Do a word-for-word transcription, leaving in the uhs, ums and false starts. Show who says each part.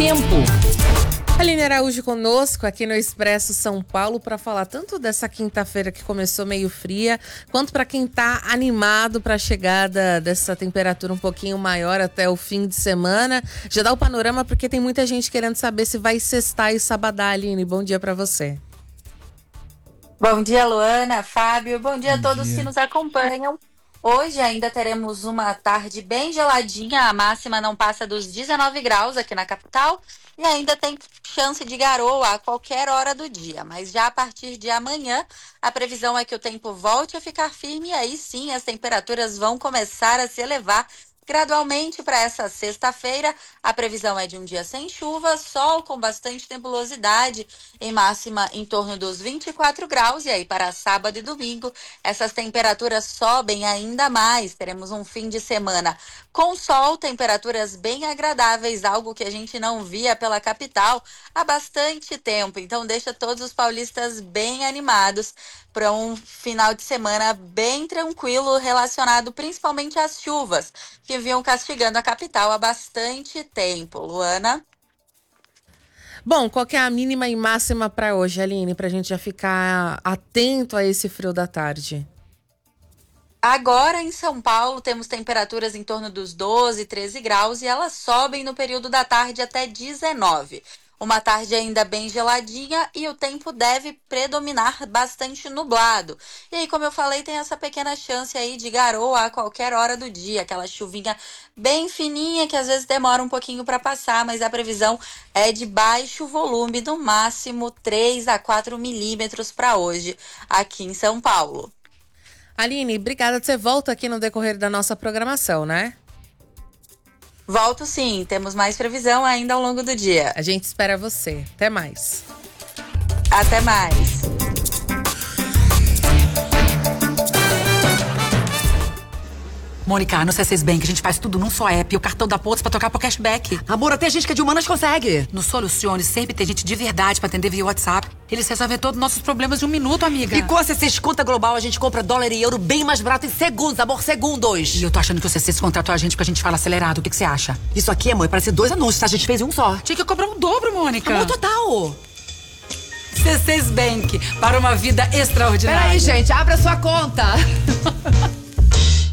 Speaker 1: tempo.
Speaker 2: Aline Araújo conosco aqui no Expresso São Paulo para falar tanto dessa quinta-feira que começou meio fria, quanto para quem tá animado para a chegada dessa temperatura um pouquinho maior até o fim de semana. Já dá o panorama porque tem muita gente querendo saber se vai sextar e sabadar. Aline, bom dia para você.
Speaker 3: Bom dia, Luana, Fábio, bom dia
Speaker 4: Bom
Speaker 3: a todos
Speaker 4: dia.
Speaker 3: que nos acompanham. Hoje ainda teremos uma tarde bem geladinha, a máxima não passa dos dezenove graus aqui na capital e ainda tem chance de garoa a qualquer hora do dia. Mas já a partir de amanhã, a previsão é que o tempo volte a ficar firme e aí sim as temperaturas vão começar a se elevar gradualmente para essa sexta-feira. A previsão é de um dia sem chuva, sol com bastante nebulosidade, em máxima em torno dos vinte e quatro graus. E aí para sábado e domingo, essas temperaturas sobem ainda mais. Teremos um fim de semana com sol, temperaturas bem agradáveis, algo que a gente não via pela capital há bastante tempo. Então deixa todos os paulistas bem animados para um final de semana bem tranquilo, relacionado principalmente às chuvas que vinham castigando a capital há bastante tempo. Luana?
Speaker 2: Bom, qual que é a mínima e máxima para hoje, Aline, para a gente já ficar atento a esse frio da tarde?
Speaker 3: Agora em São Paulo temos temperaturas em torno dos doze, treze graus e elas sobem no período da tarde até dezenove. Uma tarde ainda bem geladinha e o tempo deve predominar bastante nublado. E aí, como eu falei, tem essa pequena chance aí de garoa a qualquer hora do dia. Aquela chuvinha bem fininha que às vezes demora um pouquinho para passar, mas a previsão é de baixo volume, no máximo três a quatro milímetros para hoje aqui em São Paulo.
Speaker 2: Aline, obrigada. Você volta aqui no decorrer da nossa programação, né?
Speaker 3: Volto sim, temos mais previsão ainda ao longo do dia.
Speaker 2: A gente espera você. Até mais.
Speaker 3: Até mais.
Speaker 1: Mônica, no C seis Bank a gente faz tudo num só app. O cartão da Pontos pra trocar por cashback.
Speaker 5: Amor, até gente que é de humanas consegue.
Speaker 1: No Solucione sempre tem gente de verdade pra atender via WhatsApp. Eles resolvem todos os nossos problemas em um minuto, amiga.
Speaker 5: E com a C seis Conta Global a gente compra dólar e euro bem mais barato em segundos, amor, segundos.
Speaker 1: E eu tô achando que o C seis contratou a gente porque a gente fala acelerado. O que que você acha?
Speaker 5: Isso aqui, amor, parece dois anúncios, tá? A gente fez um só.
Speaker 1: Tinha que cobrar um dobro, Mônica.
Speaker 5: Amor, total.
Speaker 1: C seis Bank, para uma vida extraordinária.
Speaker 5: Peraí, gente, abre a sua conta.